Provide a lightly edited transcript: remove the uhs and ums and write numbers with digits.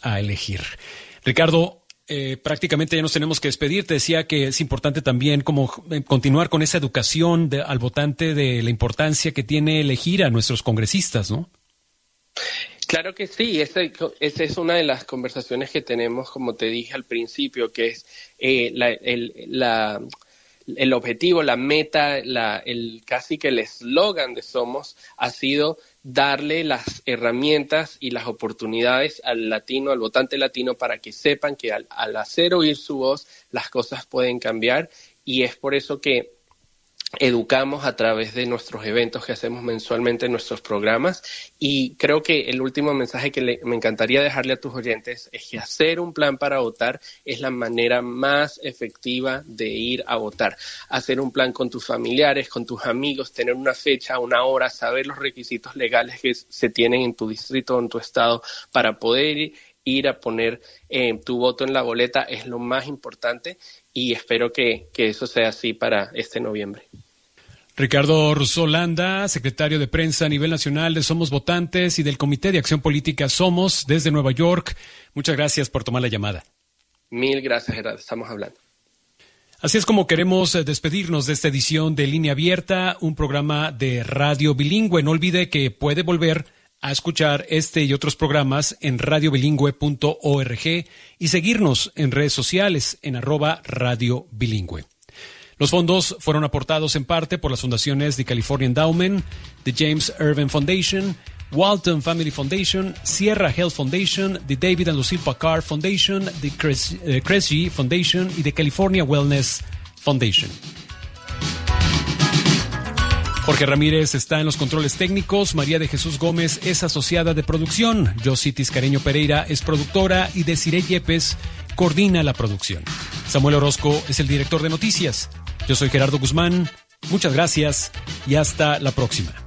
a elegir. Ricardo, prácticamente ya nos tenemos que despedir. Te decía que es importante también como continuar con esa educación al votante de la importancia que tiene elegir a nuestros congresistas, ¿no? Claro que sí, esa es una de las conversaciones que tenemos, como te dije al principio, que es el objetivo, la meta, casi que el eslogan de Somos ha sido darle las herramientas y las oportunidades al latino, al votante latino, para que sepan que al hacer oír su voz, las cosas pueden cambiar, y es por eso que educamos a través de nuestros eventos que hacemos mensualmente en nuestros programas. Y creo que el último mensaje que me encantaría dejarle a tus oyentes es que hacer un plan para votar es la manera más efectiva de ir a votar. Hacer un plan con tus familiares, con tus amigos, tener una fecha, una hora, saber los requisitos legales que se tienen en tu distrito o en tu estado para poder ir a poner tu voto en la boleta es lo más importante, y espero que eso sea así para este noviembre. Ricardo Rousseau Landa, secretario de prensa a nivel nacional de Somos Votantes y del Comité de Acción Política Somos, desde Nueva York. Muchas gracias por tomar la llamada. Mil gracias, Gerardo. Estamos hablando. Así es como queremos despedirnos de esta edición de Línea Abierta, un programa de radio bilingüe. No olvide que puede volver a escuchar este y otros programas en radiobilingüe.org y seguirnos en redes sociales en @radiobilingüe. Los fondos fueron aportados en parte por las fundaciones The California Endowment, The James Irvine Foundation, Walton Family Foundation, Sierra Health Foundation, The David and Lucille Packard Foundation, The Kresge Foundation y The California Wellness Foundation. Jorge Ramírez está en los controles técnicos, María de Jesús Gómez es asociada de producción, Josie Tiscareño Pereira es productora y Desiree Yepes coordina la producción. Samuel Orozco es el director de noticias. Yo soy Gerardo Guzmán, muchas gracias y hasta la próxima.